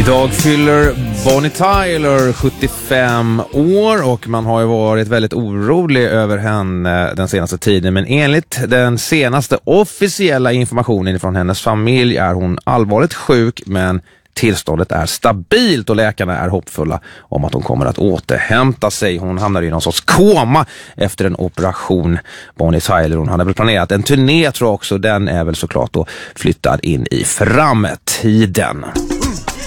Idag fyller Bonnie Tyler 75 år och man har ju varit väldigt orolig över henne den senaste tiden. Men enligt den senaste officiella informationen från hennes familj är hon allvarligt sjuk, men tillståndet är stabilt och läkarna är hoppfulla om att hon kommer att återhämta sig. Hon hamnade i någon sorts koma efter en operation. Bonnie Tyler, hon hade väl planerat en turné, tror jag också. Den är väl såklart då flyttad in i framtiden.